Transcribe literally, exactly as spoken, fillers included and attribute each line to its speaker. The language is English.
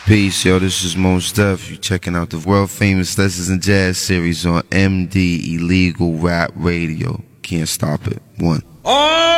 Speaker 1: Peace, yo, this is Mos Def. You checking out the world famous Lessons in Jazz series on M D Illegal Rap Radio. Can't stop it. One.